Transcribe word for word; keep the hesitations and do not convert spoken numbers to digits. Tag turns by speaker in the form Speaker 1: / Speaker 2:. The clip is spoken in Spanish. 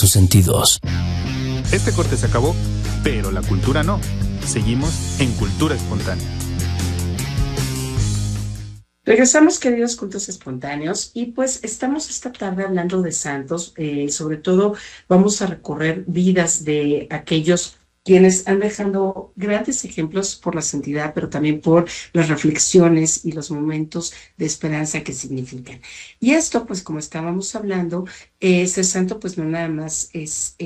Speaker 1: tus sentidos.
Speaker 2: Este corte se acabó, pero la cultura no. Seguimos en Cultura Espontánea.
Speaker 3: Regresamos, queridos cultos espontáneos, y pues estamos esta tarde hablando de santos. Eh, sobre todo vamos a recorrer vidas de aquellos quienes han dejado grandes ejemplos por la santidad, pero también por las reflexiones y los momentos de esperanza que significan. Y esto, pues como estábamos hablando, eh, ser santo pues no nada más es